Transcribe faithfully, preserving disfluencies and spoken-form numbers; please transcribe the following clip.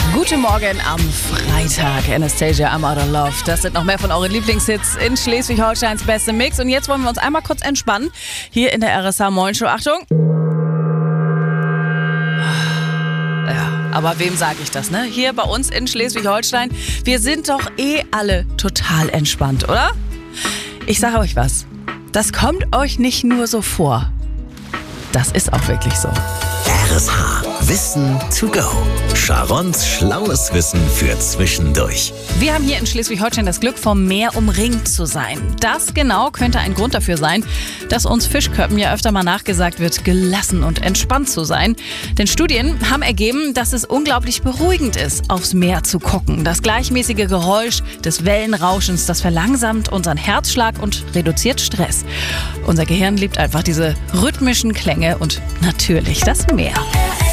Guten Morgen am Freitag. Anastasia, I'm Out of Love. Das sind noch mehr von euren Lieblingshits in Schleswig-Holsteins beste Mix. Und jetzt wollen wir uns einmal kurz entspannen. Hier in der R S H Morning Show. Achtung. Ja, aber wem sage ich das, ne? Hier bei uns in Schleswig-Holstein. Wir sind doch eh alle total entspannt, oder? Ich sage euch was. Das kommt euch nicht nur so vor. Das ist auch wirklich so. R S H. Wissen to go. Sharons schlaues Wissen für zwischendurch. Wir haben hier in Schleswig-Holstein das Glück, vom Meer umringt zu sein. Das genau könnte ein Grund dafür sein, dass uns Fischköppen ja öfter mal nachgesagt wird, gelassen und entspannt zu sein. Denn Studien haben ergeben, dass es unglaublich beruhigend ist, aufs Meer zu gucken. Das gleichmäßige Geräusch des Wellenrauschens, das verlangsamt unseren Herzschlag und reduziert Stress. Unser Gehirn liebt einfach diese rhythmischen Klänge und natürlich das Meer.